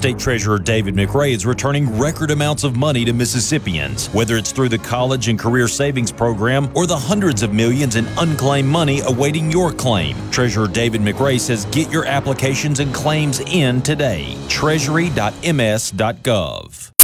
State Treasurer David McRae is returning record amounts of money to Mississippians, whether it's through the College and Career Savings Program or the hundreds of millions in unclaimed money awaiting your claim. Treasurer David McRae says get your applications and claims in today. Treasury.ms.gov.